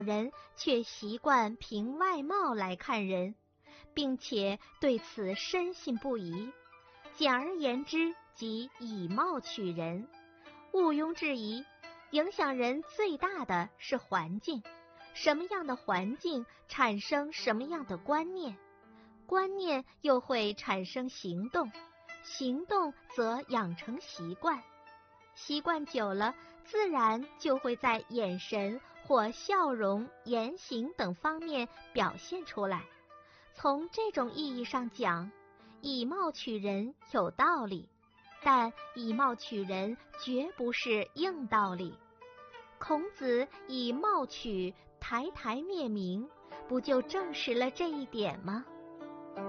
人却习惯凭外貌来看人，并且对此深信不疑。简而言之，即以貌取人。毋庸置疑，影响人最大的是环境。什么样的环境产生什么样的观念，观念又会产生行动，行动则养成习惯，习惯久了，自然就会在眼神或笑容、言行等方面表现出来。从这种意义上讲，以貌取人有道理，但以貌取人绝不是硬道理。孔子以貌取，台台灭明，不就证实了这一点吗？